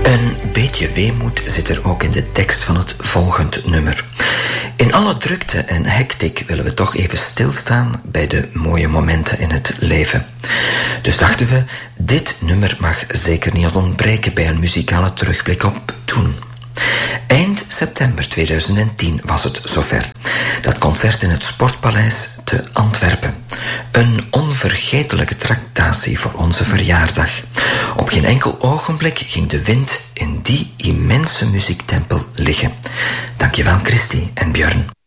Een beetje weemoed zit er ook in de tekst van het volgend nummer. In alle drukte en hectiek willen we toch even stilstaan bij de mooie momenten in het leven. Dus dachten we, dit nummer mag zeker niet ontbreken bij een muzikale terugblik op toen. Eind september 2010 was het zover. Dat concert in het Sportpaleis te Antwerpen. Een onvergetelijke tractatie voor onze verjaardag. Op geen enkel ogenblik ging de wind in die immense muziektempel liggen. Dankjewel Christy en Björn.